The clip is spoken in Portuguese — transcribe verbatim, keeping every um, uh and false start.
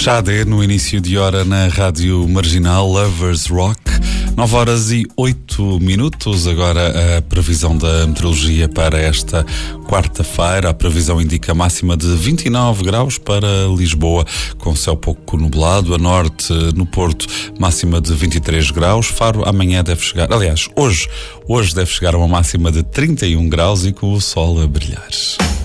Xadé no início de hora na Rádio Marginal, Lovers Rock. nove horas e oito minutos. Agora a previsão da meteorologia para esta quarta-feira. A previsão indica máxima de vinte e nove graus para Lisboa, com céu pouco nublado. A norte, no Porto, máxima de vinte e três graus. Faro amanhã deve chegar, aliás, hoje, hoje deve chegar a uma máxima de trinta e um graus e com o sol a brilhar.